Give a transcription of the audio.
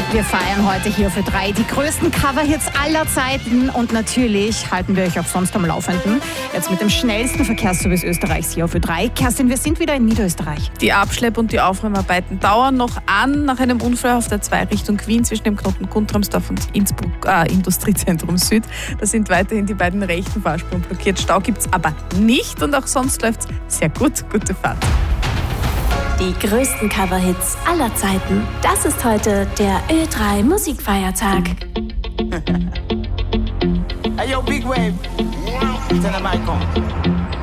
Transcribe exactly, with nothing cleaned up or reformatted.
Wir feiern heute hier für drei die größten Coverhits aller Zeiten und natürlich halten wir euch auch sonst am Laufenden. Jetzt mit dem schnellsten Verkehrsservice Österreichs hier für drei. Kerstin, wir sind wieder in Niederösterreich. Die Abschlepp- und die Aufräumarbeiten dauern noch an. Nach einem Unfall auf der zwei Richtung Wien zwischen dem Knoten Guntramsdorf und Innsbruck, äh, Industriezentrum Süd. Da sind weiterhin die beiden rechten Fahrspuren blockiert. Stau gibt es aber nicht und auch sonst läuft es sehr gut. Gute Fahrt. Die größten Coverhits aller Zeiten. Das ist heute der Ö drei Musikfeiertag. Hey yo, Big Wave. Tell them I come.